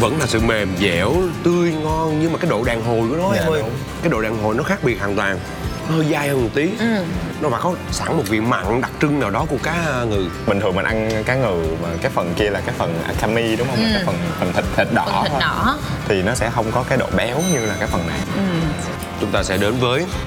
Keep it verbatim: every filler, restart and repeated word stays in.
vẫn là sự mềm dẻo, tươi ngon, nhưng mà cái độ đàn hồi của nó Dạ, em ơi, đúng. cái độ đàn hồi nó khác biệt hoàn toàn. Nó hơi dai hơn một tí. Ừ. Nó phải có sẵn một vị mặn đặc trưng nào đó của cá ngừ. Bình thường mình ăn cá ngừ mà cái phần kia là cái phần akami đúng không? Ừ. Cái phần phần thịt thịt đỏ Phần thịt thôi. đỏ. Thì nó sẽ không có cái độ béo như là cái phần này. Ừ. Chúng ta sẽ đến với